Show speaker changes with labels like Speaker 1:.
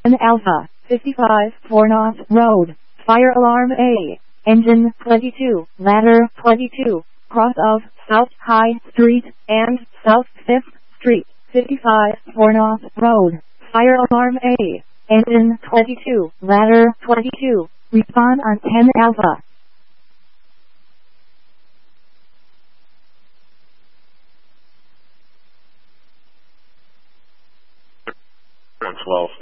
Speaker 1: 10 Alpha, 55 Fornoth Road, Fire Alarm A, Engine 22, Ladder 22, cross of South High Street and South 5th Street, 55 Fornoth Road, Fire Alarm A, Engine 22, Ladder 22, respond on 10 Alpha.
Speaker 2: 12.